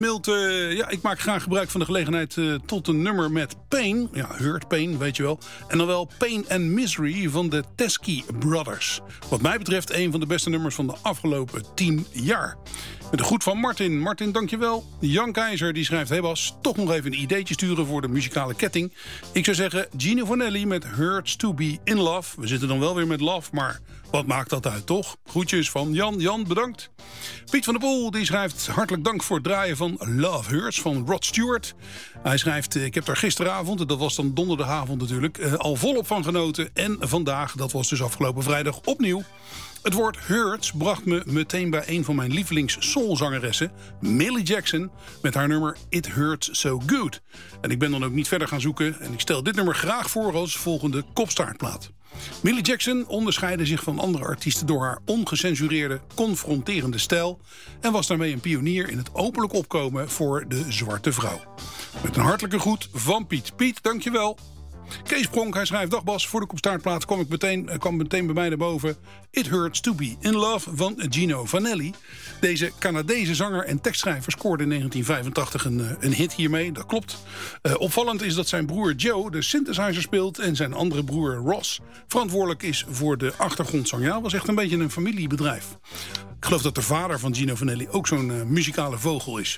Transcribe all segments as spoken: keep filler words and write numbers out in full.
Mailt, uh, ja, ik maak graag gebruik van de gelegenheid uh, tot een nummer met Pain. Ja, Hurt Pain, weet je wel. En dan wel Pain and Misery van de Teskey Brothers. Wat mij betreft een van de beste nummers van de afgelopen tien jaar. Met een goed van Martin. Martin, dankjewel. Jan Keizer die schrijft: hey Bas, toch nog even een ideetje sturen voor de muzikale ketting. Ik zou zeggen Gino Vanelli met Hurts to be in Love. We zitten dan wel weer met Love, maar wat maakt dat uit, toch? Groetjes van Jan. Jan, bedankt. Piet van der Poel die schrijft: hartelijk dank voor het draaien van Love Hurts van Rod Stewart. Hij schrijft: ik heb daar gisteravond, dat was dan donderdagavond natuurlijk, uh, al volop van genoten. En vandaag, dat was dus afgelopen vrijdag, opnieuw. Het woord Hurts bracht me meteen bij een van mijn lievelings soulzangeressen, Millie Jackson, met haar nummer It Hurts So Good. En ik ben dan ook niet verder gaan zoeken en ik stel dit nummer graag voor als volgende kopstaartplaat. Millie Jackson onderscheidde zich van andere artiesten door haar ongecensureerde, confronterende stijl en was daarmee een pionier in het openlijk opkomen voor de zwarte vrouw. Met een hartelijke groet van Piet. Piet, dankjewel. Kees Pronk, hij schrijft: dag Bas, voor de kopstaartplaat kwam ik meteen, kwam meteen bij mij naar boven. It Hurts to be in Love van Gino Vanelli. Deze Canadese zanger en tekstschrijver scoorde in negentien vijfentachtig een, een hit hiermee, dat klopt. Uh, opvallend is dat zijn broer Joe de synthesizer speelt en zijn andere broer Ross verantwoordelijk is voor de achtergrondzang. Ja, was echt een beetje een familiebedrijf. Ik geloof dat de vader van Gino Vanelli ook zo'n uh, muzikale vogel is.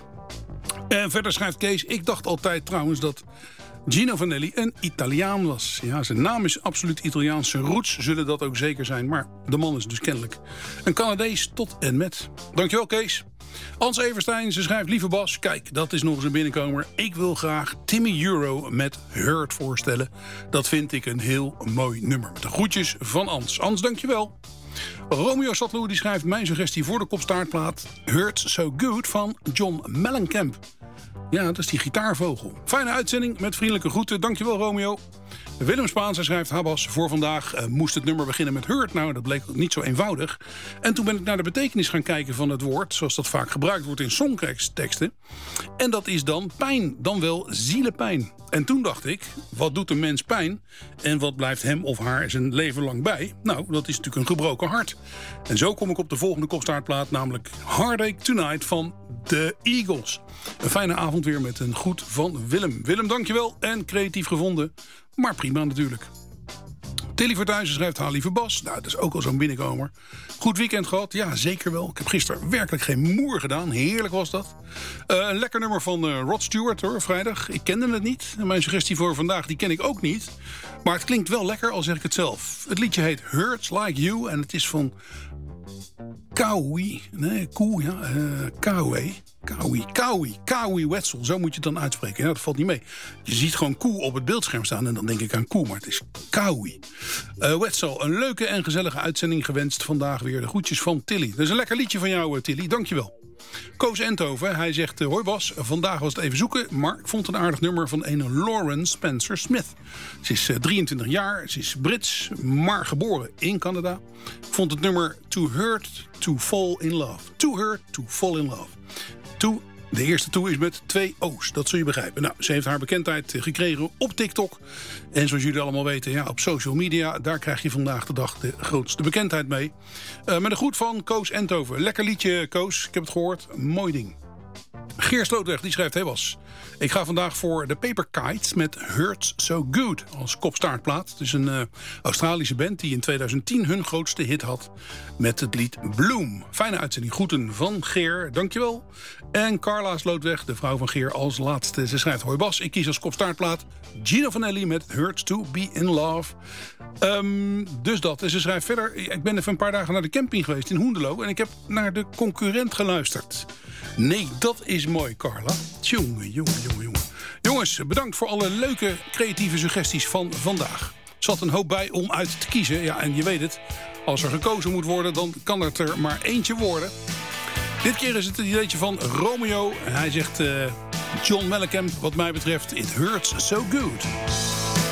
En verder schrijft Kees: ik dacht altijd trouwens dat Gino Vanelli een Italiaan was. Ja, zijn naam is absoluut Italiaans. Zijn roots zullen dat ook zeker zijn. Maar de man is dus kennelijk een Canadees tot en met. Dankjewel, Kees. Hans Everstein, ze schrijft: lieve Bas, kijk, dat is nog eens een binnenkomer. Ik wil graag Timmy Euro met Hurt voorstellen. Dat vind ik een heel mooi nummer. Met de groetjes van Ans. Ans, dankjewel. Romeo Satloe die schrijft: mijn suggestie voor de kopstaartplaat Hurt So Good van John Mellencamp. Ja, dat is die gitaarvogel. Fijne uitzending met vriendelijke groeten. Dankjewel, Romeo. Willem Spaans, hij schrijft: Habas, voor vandaag uh, moest het nummer beginnen met Hurt. Nou, dat bleek niet zo eenvoudig. En toen ben ik naar de betekenis gaan kijken van het woord, zoals dat vaak gebruikt wordt in songteksten. En dat is dan pijn, dan wel zielepijn. En toen dacht ik: wat doet een mens pijn? En wat blijft hem of haar zijn leven lang bij? Nou, dat is natuurlijk een gebroken hart. En zo kom ik op de volgende kopstaartplaat, namelijk Heartache Tonight van The Eagles. Een fijne avond weer met een groet van Willem. Willem, dankjewel en creatief gevonden. Maar prima natuurlijk. Tilly Vertuizen schrijft: ha, lieve Bas. Nou, dat is ook al zo'n binnenkomer. Goed weekend gehad? Ja, zeker wel. Ik heb gisteren werkelijk geen moer gedaan. Heerlijk was dat. Uh, een lekker nummer van uh, Rod Stewart, hoor, vrijdag. Ik kende het niet. En mijn suggestie voor vandaag, die ken ik ook niet. Maar het klinkt wel lekker, al zeg ik het zelf. Het liedje heet Hurts Like You. En het is van Kowie. Nee, Koe, ja. Uh, Kowie. Kowie, Kowie, Kowie Wetzel. Zo moet je het dan uitspreken. Ja, dat valt niet mee. Je ziet gewoon Koe op het beeldscherm staan en dan denk ik aan Koe, maar het is Kowie. Uh, Wetzel, een leuke en gezellige uitzending gewenst vandaag weer. De groetjes van Tilly. Dat is een lekker liedje van jou, Tilly. Dankjewel. Koos Enthoven, hij zegt: hoi Bas, vandaag was het even zoeken, maar ik vond een aardig nummer van een Lauren Spencer Smith. Ze is uh, drieëntwintig jaar, ze is Brits, maar geboren in Canada. Ik vond het nummer Too Hurt to Fall in Love. Too Hurt to Fall in Love. To, de eerste toe is met twee O's, dat zul je begrijpen. Nou, ze heeft haar bekendheid gekregen op TikTok. En zoals jullie allemaal weten, ja, op social media, daar krijg je vandaag de dag de grootste bekendheid mee. Uh, met een groet van Koos Enthoven. Lekker liedje, Koos, ik heb het gehoord. Mooi ding. Geer Slootweg, die schrijft: hey Bas, ik ga vandaag voor de Paper Kites met Hurts So Good als kopstaartplaat. Het is een uh, Australische band die in tweeduizend tien hun grootste hit had met het lied Bloom. Fijne uitzending. Groeten van Geer, dankjewel. En Carla Slootweg, de vrouw van Geer, als laatste. Ze schrijft: hoi Bas, ik kies als kopstaartplaat Gino Vanelli met Hurts To Be In Love. Um, dus dat. En ze schrijft verder: ik ben even een paar dagen naar de camping geweest in Hoendelo en ik heb naar de concurrent geluisterd. Nee, dat is mooi, Carla. Jongen, jongen, jongen, jongen. Jongens, bedankt voor alle leuke creatieve suggesties van vandaag. Er zat een hoop bij om uit te kiezen. Ja, en je weet het, als er gekozen moet worden, dan kan het er maar eentje worden. Dit keer is het een ideetje van Romeo. Hij zegt: uh, John Mellencamp, wat mij betreft, It Hurts So Good.